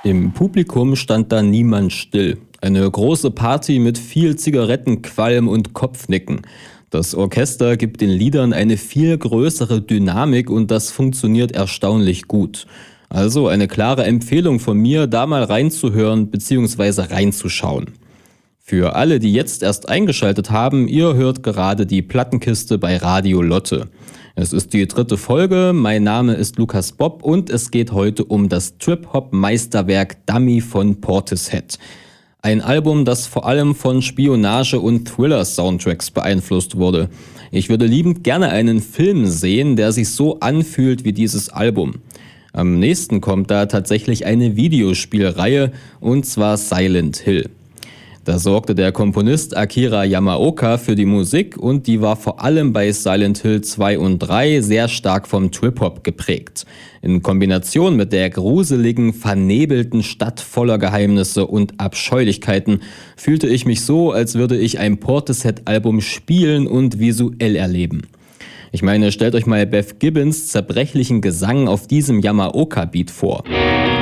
Im Publikum stand da niemand still. Eine große Party mit viel Zigarettenqualm und Kopfnicken. Das Orchester gibt den Liedern eine viel größere Dynamik und das funktioniert erstaunlich gut. Also eine klare Empfehlung von mir, da mal reinzuhören bzw. reinzuschauen. Für alle, die jetzt erst eingeschaltet haben, ihr hört gerade die Plattenkiste bei Radio Lotte. Es ist die 3. Folge, mein Name ist Lukas Bob und es geht heute um das Trip-Hop-Meisterwerk Dummy von Portishead. Ein Album, das vor allem von Spionage- und Thriller-Soundtracks beeinflusst wurde. Ich würde liebend gerne einen Film sehen, der sich so anfühlt wie dieses Album. Am nächsten kommt da tatsächlich eine Videospielreihe, und zwar Silent Hill. Da sorgte der Komponist Akira Yamaoka für die Musik und die war vor allem bei Silent Hill 2 und 3 sehr stark vom Trip-Hop geprägt. In Kombination mit der gruseligen, vernebelten Stadt voller Geheimnisse und Abscheulichkeiten fühlte ich mich so, als würde ich ein Portishead-Album spielen und visuell erleben. Ich meine, stellt euch mal Beth Gibbons zerbrechlichen Gesang auf diesem Yamaoka-Beat vor.